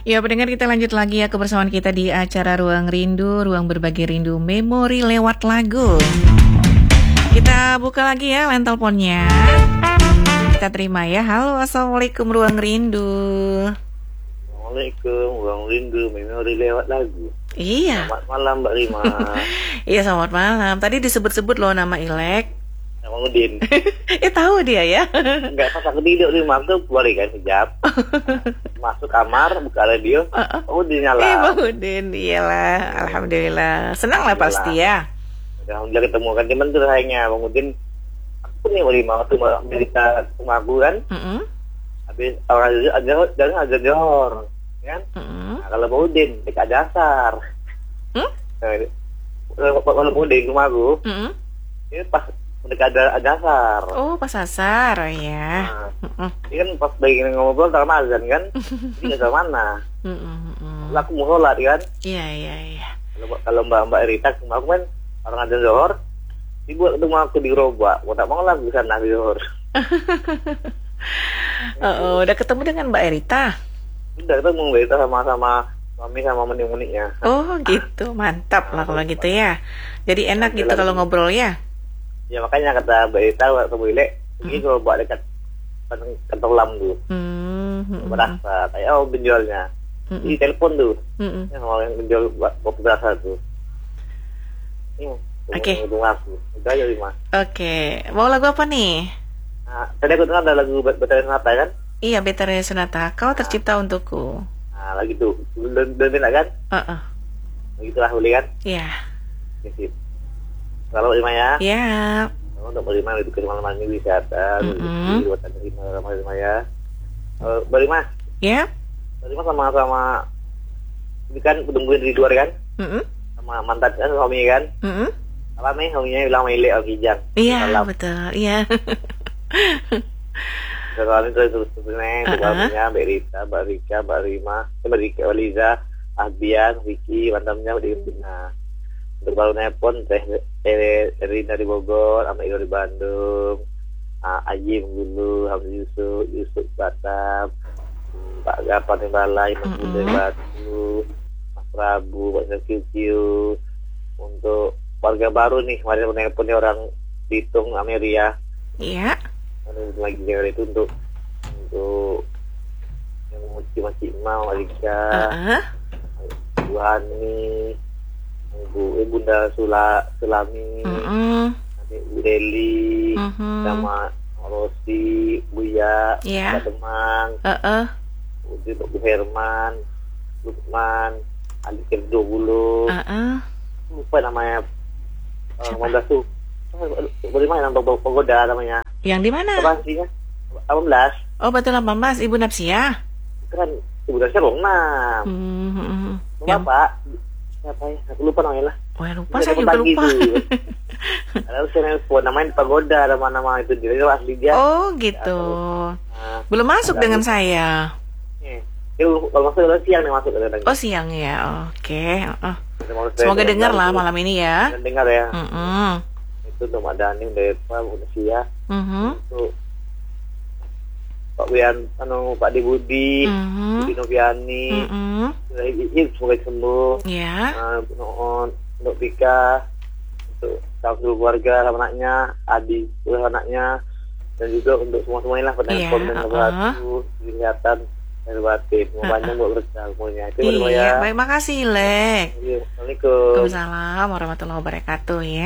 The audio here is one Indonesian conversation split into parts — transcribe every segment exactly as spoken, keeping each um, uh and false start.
Ya, pendengar, kita lanjut lagi ya kebersamaan kita di acara Ruang Rindu, Ruang Berbagi Rindu Memori lewat lagu. Kita buka lagi ya line teleponnya. Kita terima ya. Halo, assalamualaikum Ruang Rindu. Assalamualaikum Ruang Rindu Memori lewat lagu. Iya. Selamat malam Mbak Rima. Iya, selamat malam. Tadi disebut-sebut loh nama Ilek. Nama Udin. Eh, tahu dia ya. Enggak, pas aku tidur di rumah tuh keluar kan hijab. Masuk kamar, buka radio. Oh, Udin nyala. Eh, Bang Udin, iyalah. Alhamdulillah. Senang lah pasti ya. Alhamdulillah ketemu kan, cuman tuh sayangnya Bang Udin. Aku nih Mbak Rima waktu Amerika rumah aku kan. Mm-hmm. Habis orang ada dan ada johor, kan? Mm-hmm. Nah, kalau Bang Udin dekat dasar. Hmm? Kalau Bang Udin rumah aku, Mm-hmm. ini pas dekat ada dasar. Oh, pas asar, oh ya. Nah, Mm-mm. ini kan pas lagi ngobrol sama azan kan, ini nggak tahu mana. Mm-mm. Lalu aku mau sholat kan. Iya, iya, iya. Kalau kalau mbak mbak Rita sama aku kan orang ada zohor, ibu ketemu aku di gerobak, mau tak mau lah di sana di zohor. Oh, oh, udah ketemu dengan Mbak Erita? Udah ketemu Mbak Rita sama-sama suami sama menik-meniknya. Oh gitu, mantap lah kalau gitu ya. Jadi enak gitu kalau ngobrol ya. Ya makanya kata Mbak Rita waktu Wilek, ini gerobak dekat Kentolam tuh. Hmm, hmm, berasa kayak oh benjolnya. hmm, Di telepon tuh. hmm. Yang mau yang benjol kopi berasa tuh. Ini. Oke. Ngomong aku. Udah aja Lima. Oke, mau lagu apa nih? Nah, tadi aku dengar ada lagu Betari Sonata kan? Iya, Betari Sonata. Kau tercipta untukku. Nah, lagi tuh. Dan dan enak kan? Uh-uh. Begitu lah boleh kan? Iya. Oke. Kalau Lima ya. Iya. Untuk Lima itu ke malam ini wisata. Mm-hmm. Di buat Lima sama Lima ya. Eh, Lima. Ya. Lima sama-sama. Ini kan ketemu di luar kan? Mm-mm. Sama mantan kan suami kan? Mm-mm. Apa nih suaminya bilang Mele Alkijang. Iya, betul. Iya. Sekarang itu terus terusnya, suaminya Mbak Rita, Mbak Rika, Mbak Rima, Mbak Rika, Mbak Liza, Ahbian, Vicky, mantannya Mbak Rina. Untuk baru nepon Teh Erin dari Bogor, sama Iro di Bandung, Aji Menggulu, Hamzah Yusuf, Yusuf Batam, Pak Gapan yang Balai, Mas Bunda Batu, Mas Prabu, Pak Serkiu, untuk warga baru nih, kemarin menelponnya orang Bitung, Ameria. Iya. Lagi dengar itu untuk untuk yang masih mau Alika, Uh-uh. Bu Hani, Bu eh, Bunda Sula Sulami, Mm-mm. nanti Bu Deli, Mhm. sama Rosi, Buya, Iya. Pak Demang, Uh-uh. untuk Bu Herman, Lukman, Adik ke dua puluh, Uh-uh. lupa namanya, lima belas tuh, bagaimana nama Pagoda namanya? Yang di mana? Apa sihnya? delapan belas. Oh, betul delapan belas, Ibu Napsia. Itu kan Ibu Dasar enam. Hmm, hmm, hmm. Yang... Bapak, siapa ya? Aku lupa namanya lah. Oh, ya lupa, saya juga lupa. Ada saya nelfon, namanya Pagoda, nama-nama itu dia asli dia. Oh, gitu. Nah, belum masuk dengan saya. Nih, dia kalau masuk udah siang nih masuk kadang-kadang. Oh, siang ya. Oke. Uh. Semoga dengar lah malam ini ya. Dengar ya. Mm-mm. Itu untuk Mbak Dani, Mbak Eva, Mbak Nasia. Mm-hmm. Untuk Pak Wian, anu Pak Dibudi, Mm-hmm. Budi Noviani. Mm-hmm. Semoga sembuh. Ya. Uh, untuk, untuk Pika, untuk seluruh keluarga sama anaknya, Adi, seluruh anaknya, dan juga untuk semua-semuanya lah pada Iya, komen uh-uh. membantu kesehatan dan batin. Mau banyak buat berkah semuanya. Itu Iya, ya. baik, makasih Lek. Iya, Assalamualaikum. Waalaikumsalam warahmatullahi wabarakatuh ya.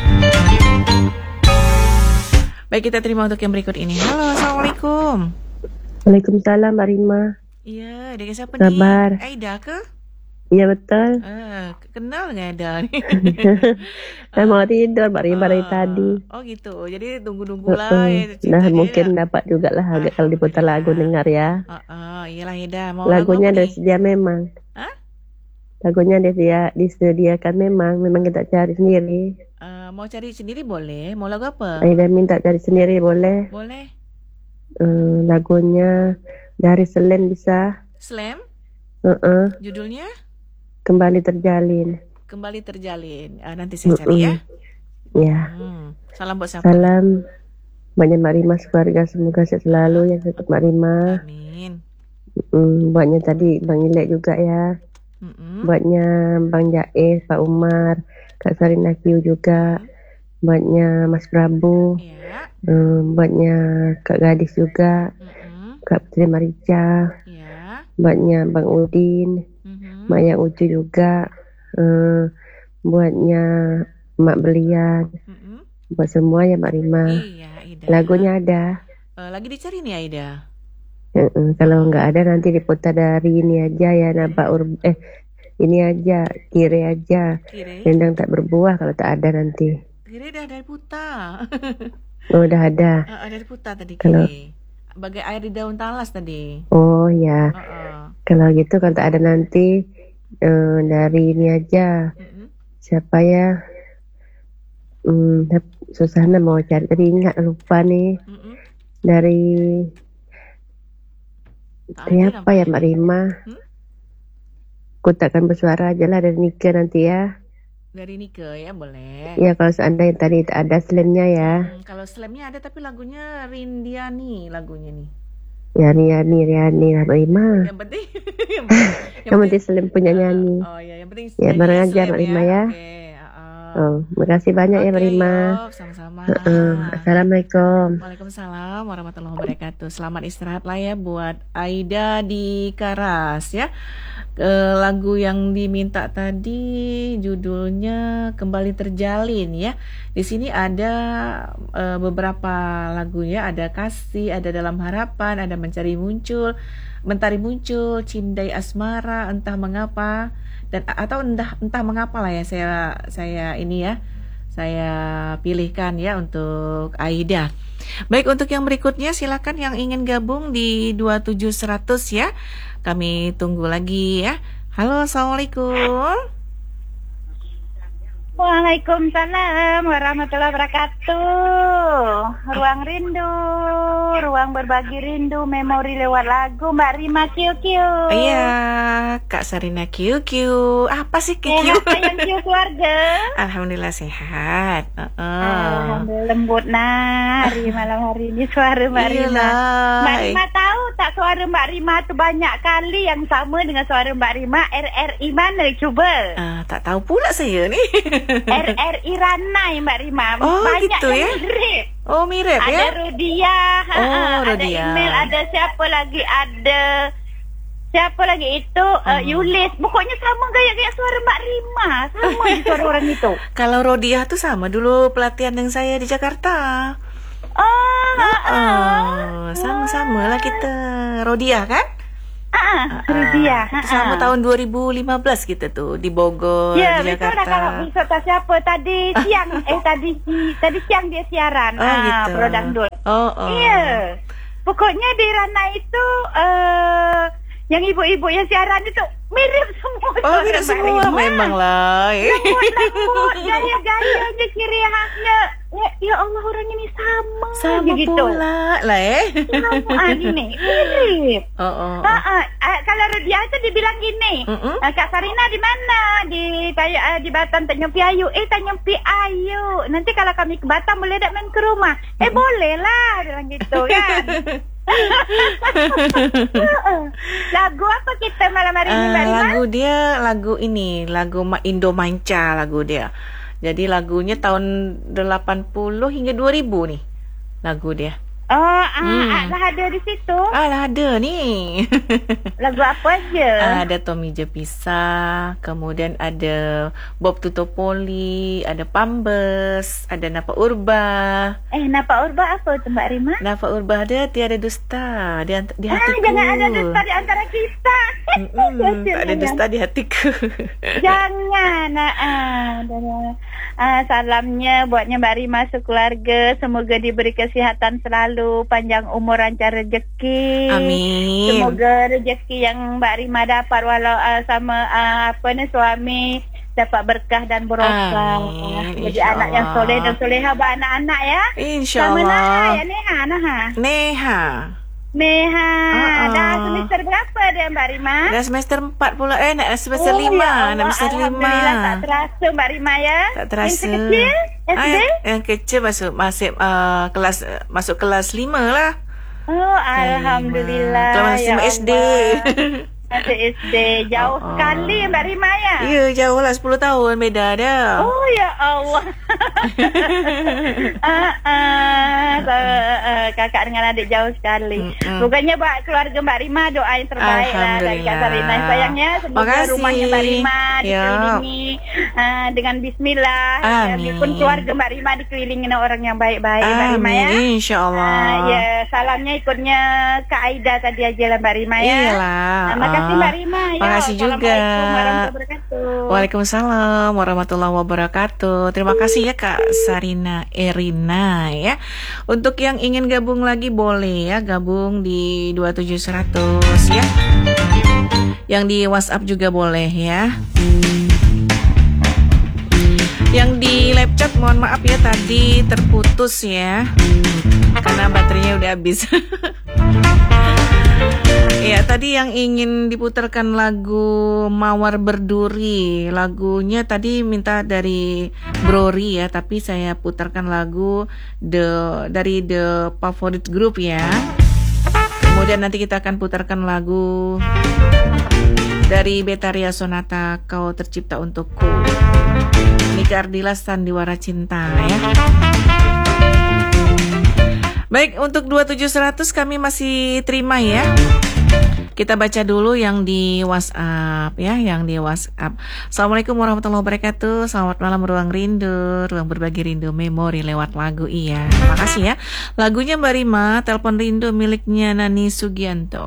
Baik, kita terima untuk yang berikut ini. Halo, assalamualaikum. Waalaikumsalam, Mbak Rima. Iya, dengan siapa Kabar? nih? Aida ke? Iya betul. Eh, kenal nggak Aida nih? Saya mau tidur, Mbak Rima dari Ah, tadi. Oh gitu, jadi tunggu-tunggu lah ya. Nah, ceritanya mungkin ya. dapat juga lah agak kalau diputar lagu dengar ya. Oh, oh, iyalah Aida. Mau Lagunya lagu apa dari nih? sedia memang. Hah? Lagunya dia disediakan memang, memang kita cari sendiri. Eh, mau cari sendiri boleh? Mau lagu apa? Aida minta cari sendiri boleh. Boleh. Eh, lagunya dari Selen bisa. Slam? Uh-uh. Judulnya? Kembali terjalin. Kembali terjalin. Ah, nanti saya cari ya. Ya. Hmm. Salam buat siapa? Salam banyak Mbak Rima sekeluarga, semoga sehat selalu ya, sehat Mbak Rima. Amin. Hmm, buatnya tadi Bang Ilek juga ya. Mm-mm. Buatnya Bang Jais, Pak Umar, Kak Sarina Q juga. Mm. Buatnya Mas Prabu. Iya. Hmm, buatnya Kak Gadis juga. Mm-mm. Kak Putri Marica. Iya. Buatnya Bang Udin. Mhm. Mbak Yang Ucu juga. Hmm, buatnya Mak Belian. Mm-mm. Buat semua ya Mbak Rima. Iya, Aida. Lagunya ada. Eh, lagi dicari nih Aida. Uh-uh, kalau nggak ada nanti diputar dari ini aja ya nampak ur eh ini aja kiri aja Kire. rendang tak berbuah kalau tak ada nanti. Kire dah dari puta. Oh udah ada. Uh, dari puta tadi Kalau- kire. Bagai air di daun talas tadi. Oh ya Uh-uh. kalau gitu kalau tak ada nanti eh, dari ini aja Mm-mm. siapa ya? Hmm, Susana mau cari tadi ingat lupa nih Mm-mm. dari Tak dari ada apa ya nampaknya. Mbak Rima? Hmm? Ku takkan bersuara aja lah dari Nika nanti ya. Dari Nike ya boleh. Ya kalau seandainya tadi tak ada slamnya ya. Hmm, kalau slamnya ada tapi lagunya Rindiani lagunya nih. Ya Riani Riani Mbak Rima. Yang penting yang penting, Yang penting slam punya nyanyi. oh ya yang penting Ya, nyanyi bareng aja, slam Mbak Rima ya. Oke, uh-uh. Oh, makasih banyak ya Mbak Oke, Rima. Yop, sama-sama. Heeh. Assalamualaikum. Waalaikumsalam warahmatullahi wabarakatuh. Selamat istirahat lah ya buat Aida di Karas ya. Eh, lagu yang diminta tadi judulnya Kembali Terjalin ya. Di sini ada eh, beberapa lagu ya, ada Kasih, ada Dalam Harapan, ada Mencari Muncul, Mentari Muncul, Cindai Asmara, Entah Mengapa dan atau entah entah mengapa lah ya saya saya ini ya. Saya pilihkan ya untuk Aida. Baik, untuk yang berikutnya silakan yang ingin gabung di dua tujuh seratus ya. Kami tunggu lagi ya. Halo, Assalamualaikum. Waalaikumsalam warahmatullahi wabarakatuh. Ruang rindu, ruang berbagi rindu, memori lewat lagu Mbak Rima Q Q. Iya, Kak Sarina Q Q. Apa sih Q Q? Sehat sayang Q keluarga. Alhamdulillah sehat. Uh-uh. Alhamdulillah lembut nah hari malam hari ini suara Mbak Rima. Iyalah. Mbak Rima tahu tak suara Mbak Rima tu banyak kali yang sama dengan suara Mbak Rima R R I mana cuba? Ah, tak tahu pula saya ni. R R I Ranai Mbak Rima. Oh, banyak gitu yang ya? mirip. Oh, mirip Ada ya? Rodia, ha, Oh, ha, ada Rodia. email, ada siapa lagi, ada siapa lagi itu, uh, Hmm. Yulis. Pokoknya sama gaya-gaya suara Mbak Rima. Sama je suara orang itu. Kalau Rodiah tu sama dulu pelatihan dengan saya di Jakarta. Oh, ha, ha. Oh, sama-sama lah kita. Rodiah kan? Ah, Rodia. Ah, sama tahun dua ribu lima belas kita tuh di Bogor, Ya, di betul dah Jakarta. kalau besok tak siapa tadi siang eh tadi si- tadi siang dia siaran. Oh, ah, gitu. Produk Dul. Oh, oh. Iya. Pokoknya di Rana itu eh yang ibu-ibu yang siaran itu mirip semua. Oh, suara mirip Mbak semua Rima. memang lah. Eh. Lembut-lembut, gaya-gayanya, ciri khasnya. Ya, ya Allah, orang ini sama, Sama je gitu. pula lah eh. Sama ah, gini, mirip. Oh, oh, oh. Ah, ah, ah, kalau Rodia itu dibilang gini, Mm-mm. ah, Kak Sarina di mana? Di Tayu- ah, di Batam Tanjung Piayu. Eh Tanjung Piayu. Nanti kalau kami ke Batam boleh tak main ke rumah? Eh boleh lah, bilang gitu kan. Lagu apa kita malam hari ini, Ah, Mbak Rima? lagu dia lagu ini, lagu Ma- Indo Manca lagu dia. Jadi lagunya tahun delapan puluh hingga dua ribu nih. Lagu dia. Oh, ah, Hmm. ah, dah ada di situ. Alah ada nih. Lagu apa aja? Ada Tommy Jepisa, kemudian ada Bob Tutopoli, ada Pambes, ada Napa Urba. Eh, Napa Urba apa tu Mbak Rima? Napa Urba ada Tiada Dusta di, ant- di Ah, hatiku. jangan ada dusta di antara kita. Mm-mm, tak ada dusta di hatiku. Jangan. Ah, ah, dah. Ah, salamnya buatnya Mbak Rima sekeluarga. Semoga diberi kesihatan selalu, panjang umur, lancar rezeki. Amin. Semoga rezeki yang Mbak Rima dapat walau uh, sama uh, apa ni suami dapat berkah dan barokah. Amin, Jadi insya anak yang Allah. soleh dan soleha buat anak-anak ya. Insya Sama Naha Allah. ya Neha, Naha. Neha. Neha. Ah, Dah ah. semester berapa dia Mbak Rima? Dah semester empat pula. Eh nak semester Oh, lima. ya Allah, Nak semester lima. Alhamdulillah tak terasa Mbak Rima ya. Tak terasa. Yang kecil S Ah, D? yang, yang kecil masuk masuk uh, kelas uh, masuk kelas lima lah. Oh, alhamdulillah. Kalau masih ya S D. Masih S D, jauh Oh, oh. sekali Mbak Rima ya? Iya, jauh lah sepuluh tahun beda dah. Oh ya Allah. ah, ah, so, uh, kakak dengan adik jauh sekali. Mm-mm. Bukannya buat keluarga Mbak Rima doa yang terbaik lah dari Kak Sarina. Sayangnya semoga Makasih. rumahnya Mbak Rima Ya. dikelilingi uh, dengan Bismillah. Amin. Pun keluarga Mbak Rima dikelilingi orang yang baik-baik Mbak Rima ya. Amin, insya Allah. Ah, ya, salamnya ikutnya Kak Aida tadi aja lah Mbak Rima ya. Iyalah. Terima kasih ah. Mbak Rima. Ya, Makasih juga. Assalamualaikum warahmatullahi wabarakatuh. Waalaikumsalam warahmatullahi wabarakatuh. Terima kasih ya Kak Sarina Erina ya. Untuk yang ingin gabung lagi boleh ya, gabung di dua tujuh seratus ya. Yang di WhatsApp juga boleh ya. Yang di live chat mohon maaf ya tadi terputus ya. Karena baterainya udah habis. Ya, tadi yang ingin diputarkan lagu Mawar Berduri. Lagunya tadi minta dari Brori ya, tapi saya putarkan lagu the dari The Favorite Group ya. Kemudian nanti kita akan putarkan lagu dari Betaria Sonata Kau Tercipta Untukku. Nika Ardila Sandiwara Cinta ya. Baik, untuk dua tujuh seratus kami masih terima ya. Kita baca dulu yang di WhatsApp ya, yang di WhatsApp. Assalamualaikum warahmatullahi wabarakatuh. Selamat malam Ruang Rindu, ruang berbagi rindu memori lewat lagu. Iya, makasih ya. Lagunya Mbak Rima, Telepon Rindu miliknya Nani Sugianto.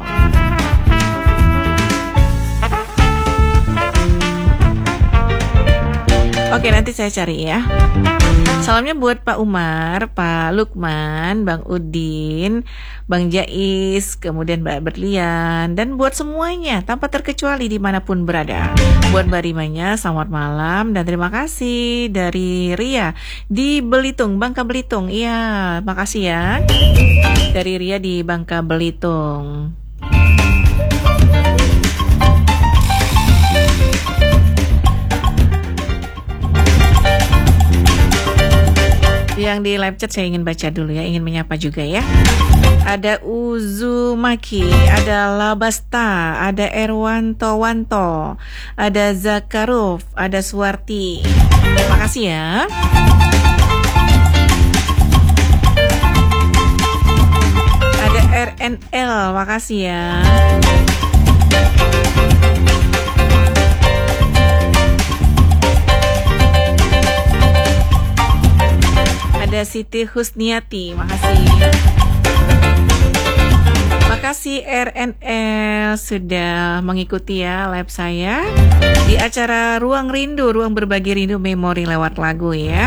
Oke, nanti saya cari ya. Salamnya buat Pak Umar, Pak Lukman, Bang Udin, Bang Jais, kemudian Mbak Berlian, dan buat semuanya tanpa terkecuali dimanapun berada. Buat Mbak Rimanya, selamat malam dan terima kasih dari Ria di Belitung, Bangka Belitung. Iya, makasih ya. Dari Ria di Bangka Belitung. Yang di live chat saya ingin baca dulu ya, ingin menyapa juga ya. Ada Uzumaki, ada Labasta, ada Erwanto Wanto, ada Zakaruf, ada Suwarti. Terima kasih ya. Ada R N L, makasih ya. Ada Siti Husniati, makasih. Makasih R N L sudah mengikuti ya live saya di acara Ruang Rindu, ruang berbagi rindu memori lewat lagu ya.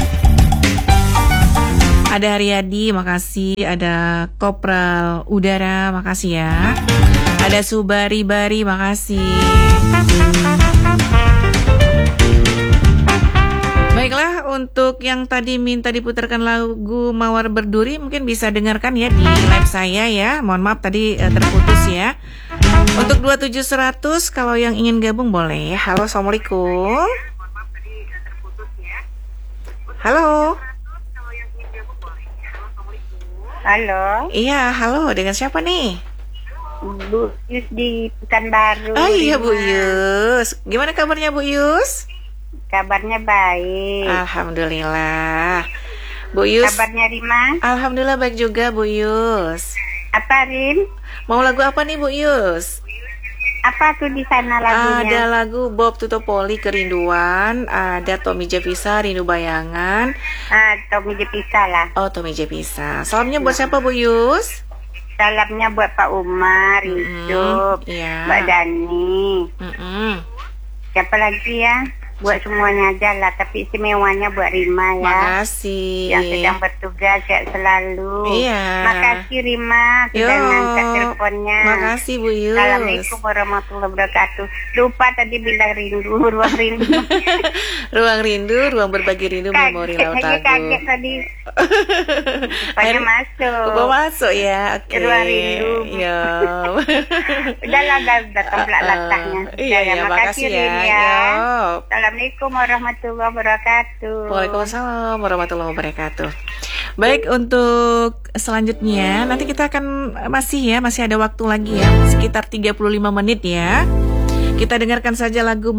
Ada Haryadi, makasih. Ada Kopral Udara, makasih ya. Ada Subari Bari, makasih. Baiklah, untuk yang tadi minta diputarkan lagu Mawar Berduri mungkin bisa dengarkan ya di live saya ya. Mohon maaf tadi eh, terputus ya. Untuk dua tujuh seratus kalau yang ingin gabung boleh ya. Halo, Assalamualaikum. Halo. Halo. Iya, halo. Dengan siapa nih? Bu Yus di Pekanbaru. Oh iya Bu Rima. Yus. Gimana kabarnya Bu Yus? Kabarnya baik. Alhamdulillah. Bu Yus. Kabarnya Rima? Alhamdulillah baik juga Bu Yus. Apa Rim? Mau lagu apa nih Bu Yus? Apa tuh di sana Ada lagunya? lagu Bob Tutopoli Kerinduan, ada Tommy Jepisa Rindu Bayangan. Ah, Tommy Jepisa lah. Oh, Tommy Jepisa. Salamnya buat siapa Bu Yus? Salamnya buat Pak Umar, Mm-mm, Yusuf, iya. Mbak Dani. Mm-mm. Siapa lagi ya? Buat semuanya aja lah, tapi istimewanya buat Rima ya. Makasih. Yang sedang bertugas sehat selalu. Iya. Makasih Rima sudah Yo. ngangkat teleponnya. Makasih Bu Yus. Assalamualaikum warahmatullahi wabarakatuh. Lupa tadi bilang rindu, ruang rindu. Ruang rindu, ruang berbagi rindu memori laut Saya lagu. kaget tadi. Rupanya masuk. Bawa masuk ya. Oke. Ruang rindu. Iya. Udahlah datang belak latahnya. Iya, iya, makasih ya. Rin ya. Yo. Assalamualaikum warahmatullahi wabarakatuh. Waalaikumsalam warahmatullahi wabarakatuh. Baik, untuk selanjutnya nanti kita akan masih ya, masih ada waktu lagi ya, sekitar tiga puluh lima menit ya. Kita dengarkan saja lagu